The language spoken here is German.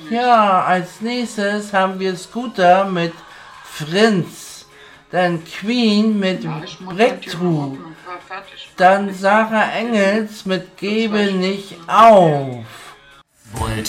Ja, als nächstes haben wir Scooter mit Frinz. Dann Queen mit Breakthrough. Dann Sarah Engels mit Gebe nicht auf.